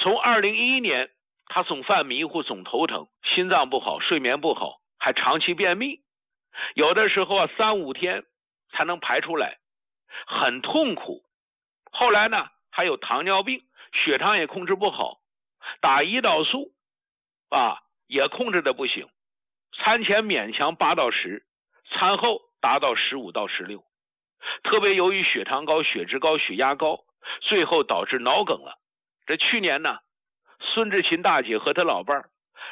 从2011年，他总犯迷糊，总头疼，心脏不好，睡眠不好，还长期便秘，有的时候3-5天才能排出来，很痛苦。后来呢，还有糖尿病，血糖也控制不好，打胰岛素也控制的不行，餐前勉强8到10，餐后达到15到16。特别由于血糖高、血脂高、血压高，最后导致脑梗了。这去年呢，孙志勤大姐和她老伴儿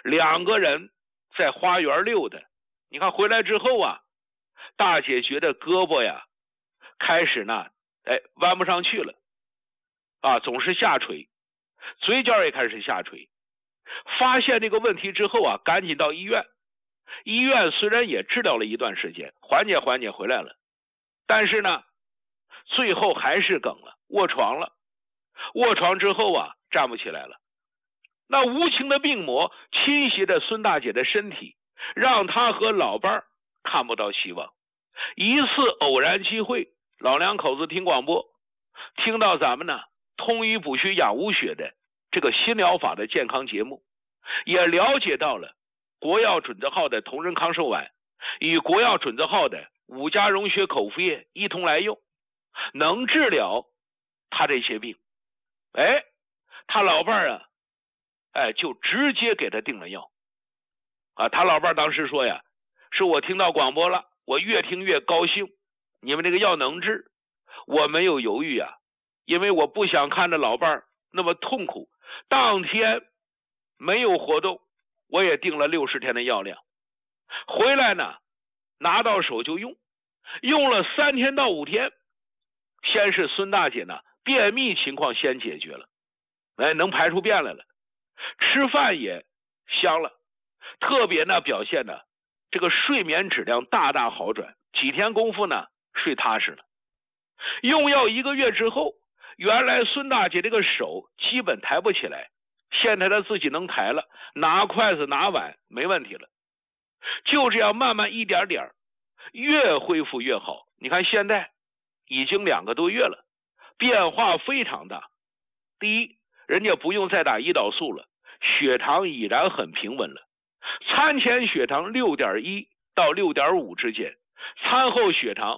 2个人在花园溜达，你看回来之后大姐觉得胳膊开始呢弯不上去了总是下垂，嘴角也开始下垂。发现这个问题之后赶紧到医院。医院虽然也治疗了一段时间，缓解回来了，但是呢，最后还是梗了，卧床了。卧床之后站不起来了。那无情的病魔侵袭着孙大姐的身体，让她和老伴儿看不到希望。一次偶然机会，老两口子听广播，听到咱们呢通医补虚养无血的这个新疗法的健康节目，也了解到了国药准字号的同仁康寿丸与国药准字号的5加溶血口服液一同来用，能治疗他这些病。他老伴儿就直接给他订了药他老伴儿当时说是我听到广播了，我越听越高兴，你们这个药能治。我没有犹豫因为我不想看着老伴儿那么痛苦。当天没有活动，我也订了60天的药量，回来呢拿到手就用了3天到5天。先是孙大姐呢便秘情况先解决了，能排出便来了，吃饭也香了，特别呢表现呢这个睡眠质量大大好转，几天功夫呢睡踏实了。用药1个月之后，原来孙大姐这个手基本抬不起来，现在她自己能抬了，拿筷子拿碗没问题了。就这样慢慢一点点越恢复越好。你看现在已经2个多月了，变化非常大。第一，人家不用再打胰岛素了，血糖已然很平稳了，餐前血糖6.1到6.5之间，餐后血糖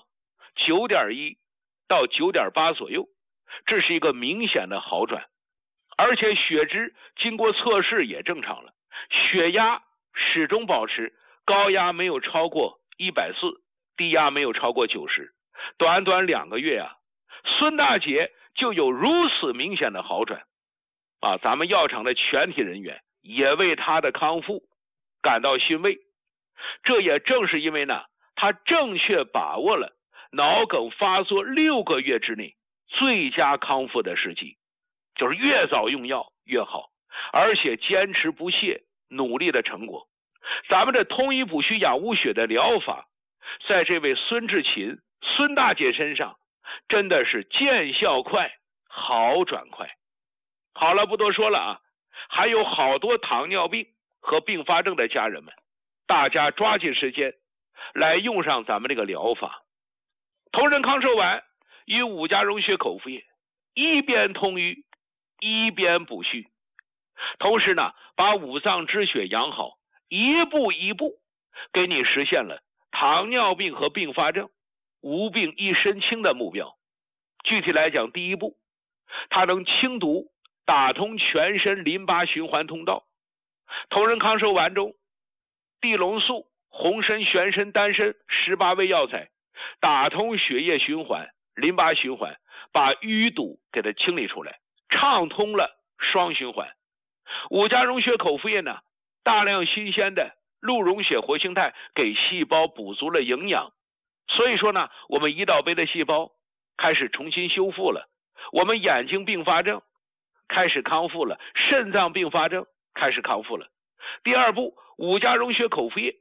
9.1到9.8左右，这是一个明显的好转。而且血脂经过测试也正常了，血压始终保持高压没有超过140，低压没有超过90。短短2个月孙大姐就有如此明显的好转咱们药厂的全体人员也为她的康复感到欣慰。这也正是因为呢，她正确把握了脑梗发作6个月之内最佳康复的时机，就是越早用药越好，而且坚持不懈努力的成果。咱们这通医补虚养无血的疗法，在这位孙志勤孙大姐身上真的是见效快，好转快。好了，不多说了还有好多糖尿病和并发症的家人们，大家抓紧时间来用上咱们这个疗法。同仁康寿丸与5加溶血口服液，一边通医一边补虚，同时呢把五脏之血养好，一步一步给你实现了糖尿病和并发症无病一身轻的目标。具体来讲，第一步，它能清毒，打通全身淋巴循环通道。同仁康寿丸中地龙素、红参、玄参、丹参18味药材，打通血液循环、淋巴循环，把淤堵给它清理出来，畅通了双循环。5加溶血口服液呢，大量新鲜的鹿溶血活性肽给细胞补足了营养，所以说呢，我们胰岛杯的细胞开始重新修复了，我们眼睛并发症开始康复了，肾脏并发症开始康复了。第二步，5加溶血口服液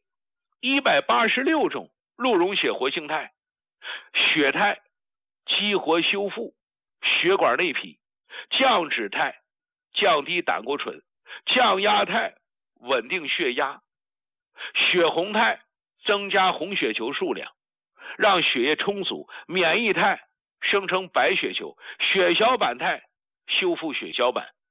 186种鹿溶血活性肽，血肽激活修复血管内皮，降脂肽降低胆固醇，降压肽稳定血压，血红肽增加红血球数量，让血液充足，免疫肽生成白血球，血小板肽修复血小板。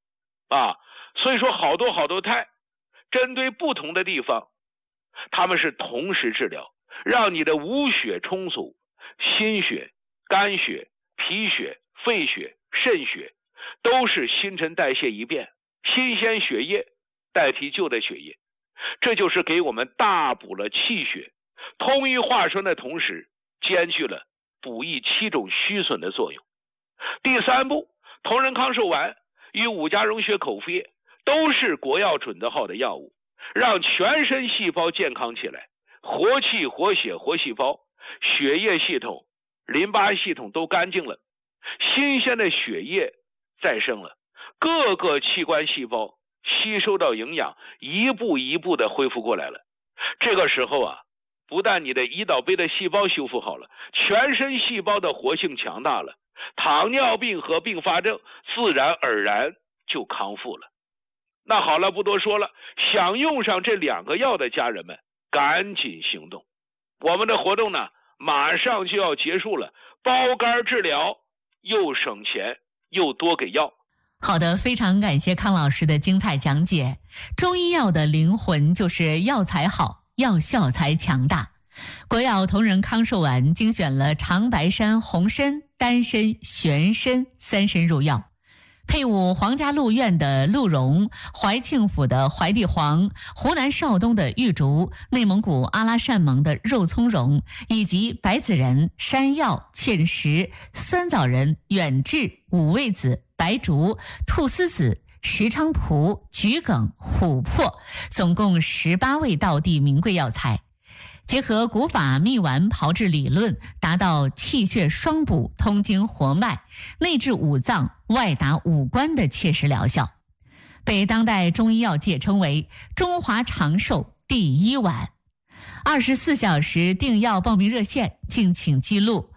啊。所以说好多肽，针对不同的地方，他们是同时治疗，让你的无血充足，心血、肝血、脾血、肺血、肾血都是新陈代谢一遍，新鲜血液代替旧的血液，这就是给我们大补了气血，通益化生的同时，兼具了补益7种虚损的作用。第3步，同仁康寿丸与5加溶血口服液都是国药准字号的药物，让全身细胞健康起来，活气、活血、活细胞，血液系统、淋巴系统都干净了，新鲜的血液再生了，各个器官细胞吸收到营养，一步一步的恢复过来了。这个时候啊，不但你的胰岛杯的细胞修复好了，全身细胞的活性强大了，糖尿病和并发症自然而然就康复了。那好了，不多说了，想用上这2个药的家人们，赶紧行动。我们的活动呢，马上就要结束了，包干治疗，又省钱又多给药。 好的，非常感谢康老师的精彩讲解。中医药的灵魂就是药材好，药效才强大。国药同仁康寿丸精选了长白山、红参、丹参、玄参3参入药，配伍黄家鹿苑的鹿茸、怀庆府的怀地黄、湖南邵东的玉竹、内蒙古阿拉善盟的肉苁蓉，以及白子仁、山药、芡实、酸枣仁、远志、五味子、白术、菟丝子、石菖蒲、桔梗、琥珀，总共18味道地名贵药材，结合古法秘丸炮制理论，达到气血双补、通经活脉、内治五脏、外达五官的切实疗效，被当代中医药界称为中华长寿第1丸。24小时订药报名热线，敬请记录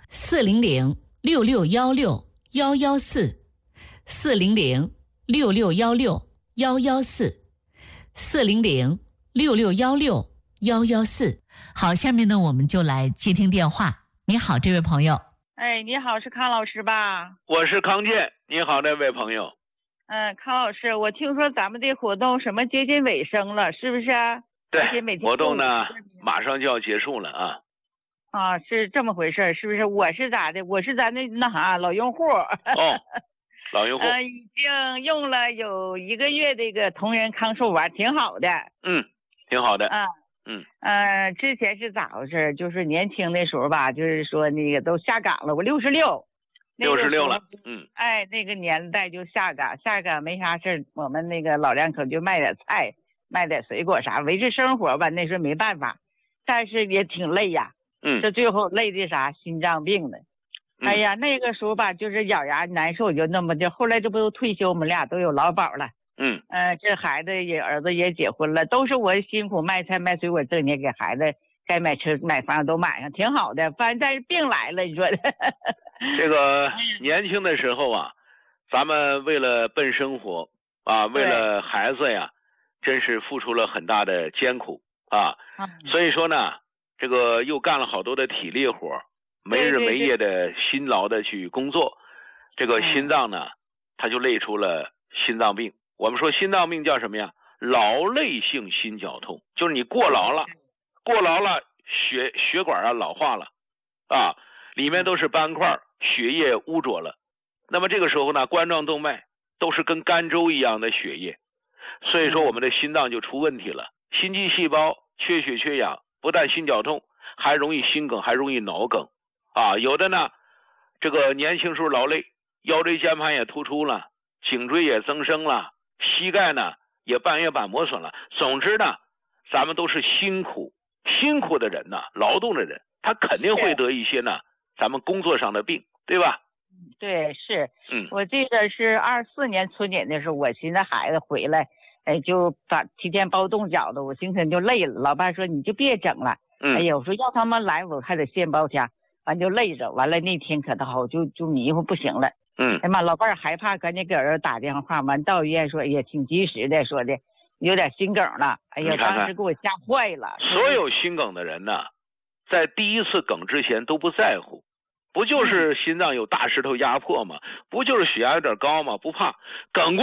400-6616-114 400-6616-114 400-6616-114。好，下面呢我们就来接听电话。你好，这位朋友。 哎，你好，是康老师吧？ 我是康健，你好，那位朋友。 康老师，我听说咱们的活动什么接近尾声了，是不是啊？ 对，活动呢马上就要结束了啊。 啊，是这么回事，是不是？我是咋的？我是咱的老用户。 哦，老用户。 已经用了有1个月这个同仁康寿丸，挺好的。 挺好的。 之前是咋回事？就是年轻的时候吧，就是说那个都下岗了，我66了。那个年代就下岗没啥事，我们那个老两口就卖点菜，卖点水果啥，维持生活吧。那时候没办法，但是也挺累呀。这最后累的啥？心脏病了。哎呀，那个时候吧，就是咬牙难受，就那么的。后来这不都退休，我们俩都有劳保了。这孩子也儿子也结婚了，都是我辛苦卖菜卖水果挣钱，给孩子该买车买房都买上，挺好的。反正但是病来了，你说的。 这个年轻的时候啊，咱们为了奔生活啊，为了孩子呀，真是付出了很大的艰苦啊。所以说呢，这个又干了好多的体力活，没日没夜的辛劳的去工作，这个心脏呢，它就累出了心脏病。我们说心脏病叫什么呀？劳累性心绞痛，就是你过劳了，血管啊老化了啊，里面都是斑块，血液污浊了。那么这个时候呢，冠状动脉都是跟甘粥一样的血液，所以说我们的心脏就出问题了。心肌细胞缺血缺氧，不但心绞痛，还容易心梗，还容易脑梗啊。有的呢，这个年轻时候劳累，腰椎间盘也突出了，颈椎也增生了，膝盖呢也半月板磨损了。总之呢，咱们都是辛苦的人呢，劳动的人，他肯定会得一些呢咱们工作上的病，对吧？ 对，是。我记得是24年春节的时候，我寻思孩子回来，就提前包冻饺子，我寻思就累了。老伴说你就别整了。哎呀，我说要他们来，我还得现包家，完就累着。完了那天可倒好，就迷糊不行了。哎妈，老伴儿害怕，赶紧给儿子打电话，完到医院说，也挺及时的，说的有点心梗了。哎呀，当时给我吓坏了。 所有心梗的人呢，在第1次梗之前都不在乎，不就是心脏有大石头压迫吗？不就是血压有点高吗？不怕，梗过